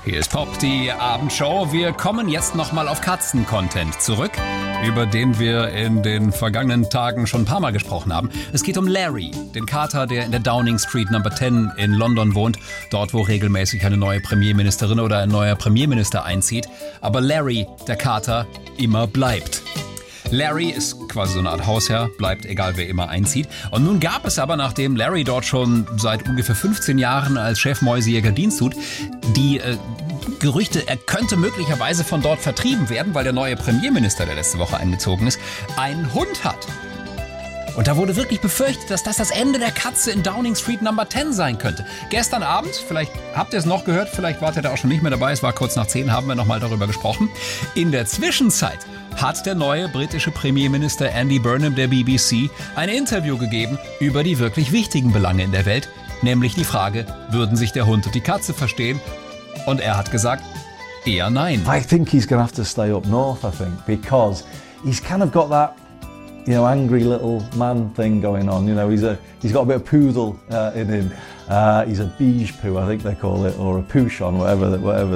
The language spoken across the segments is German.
Hier ist Pop, die Abendshow. Wir kommen jetzt nochmal auf Katzen-Content zurück, über den wir in den vergangenen Tagen schon ein paar Mal gesprochen haben. Es geht um Larry, den Kater, der in der Downing Street No. 10 in London wohnt. Dort, wo regelmäßig eine neue Premierministerin oder ein neuer Premierminister einzieht. Aber Larry, der Kater, immer bleibt. Larry ist quasi so eine Art Hausherr, bleibt egal wer immer einzieht. Und nun gab es aber, nachdem Larry dort schon seit ungefähr 15 Jahren als Chefmäusejäger Dienst tut, die Gerüchte, er könnte möglicherweise von dort vertrieben werden, weil der neue Premierminister, der letzte Woche eingezogen ist, einen Hund hat. Und da wurde wirklich befürchtet, dass das Ende der Katze in Downing Street No. 10 sein könnte. Gestern Abend, vielleicht habt ihr es noch gehört, vielleicht wart ihr da auch schon nicht mehr dabei, es war kurz nach 10, haben wir nochmal darüber gesprochen. In der Zwischenzeit hat der neue britische Premierminister Andy Burnham der BBC ein Interview gegeben über die wirklich wichtigen Belange in der Welt, nämlich die Frage, würden sich der Hund und die Katze verstehen? Und er hat gesagt, eher nein. I think he's going to have to stay up north, I think, because he's kind of got that, angry little man thing going on. He's got a bit of poodle in him. He's a beige poo, I think they call it, or a poochon, whatever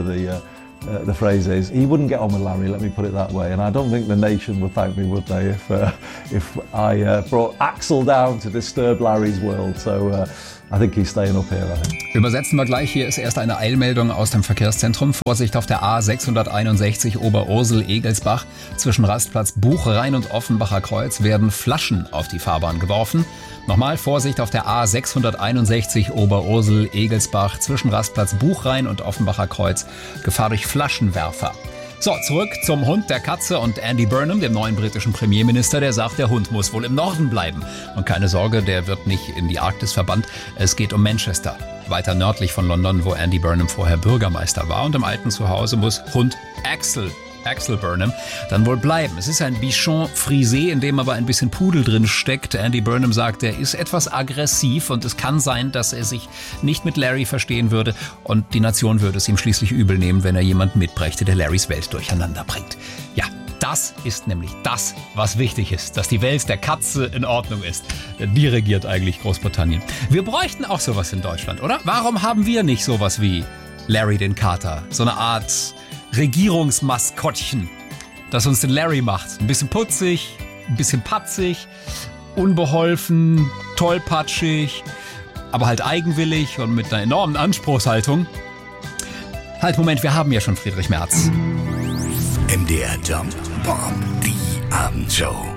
the phrase is. He wouldn't get on with Larry, let me put it that way. And I don't think the nation would thank me, would they, if I brought Axel down to disturb Larry's world. So I think he's staying up here, I think. Übersetzen wir gleich. Hier ist erst eine Eilmeldung aus dem Verkehrszentrum. Vorsicht auf der A661 Oberursel-Egelsbach. Zwischen Rastplatz Buchrhein und Offenbacher Kreuz werden Flaschen auf die Fahrbahn geworfen. Nochmal Vorsicht auf der A661 Oberursel-Egelsbach. Zwischen Rastplatz Buchrhein und Offenbacher Kreuz. Gefahr durch Flaschenwerfer. So, zurück zum Hund, der Katze und Andy Burnham, dem neuen britischen Premierminister, der sagt, der Hund muss wohl im Norden bleiben. Und keine Sorge, der wird nicht in die Arktis verbannt. Es geht um Manchester, weiter nördlich von London, wo Andy Burnham vorher Bürgermeister war. Und im alten Zuhause muss Hund Axel Burnham dann wohl bleiben. Es ist ein Bichon Frisé, in dem aber ein bisschen Pudel drin steckt. Andy Burnham sagt, er ist etwas aggressiv und es kann sein, dass er sich nicht mit Larry verstehen würde und die Nation würde es ihm schließlich übel nehmen, wenn er jemanden mitbrächte, der Larrys Welt durcheinander bringt. Ja, das ist nämlich das, was wichtig ist, dass die Welt der Katze in Ordnung ist. Denn die regiert eigentlich Großbritannien. Wir bräuchten auch sowas in Deutschland, oder? Warum haben wir nicht sowas wie Larry den Kater? So eine Art Regierungsmaskottchen, das uns den Larry macht. Ein bisschen putzig, ein bisschen patzig, unbeholfen, tollpatschig, aber halt eigenwillig und mit einer enormen Anspruchshaltung. Halt, Moment, wir haben ja schon Friedrich Merz. MDR Jump Pop, die Abendshow.